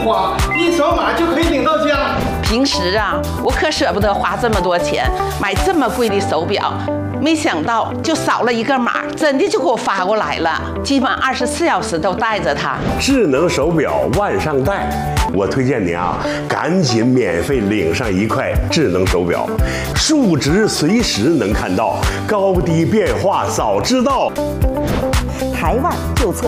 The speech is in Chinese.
花一扫码就可以领到家。 平时啊，我可舍不得花这么多钱买这么贵的手表，没想到就扫了一个码，真的就给我发过来了，基本24小时都带着它。 智能手表万上带，我推荐您啊，赶紧免费领上一块智能手表，数值随时能看到，高低变化早知道。 台湾就测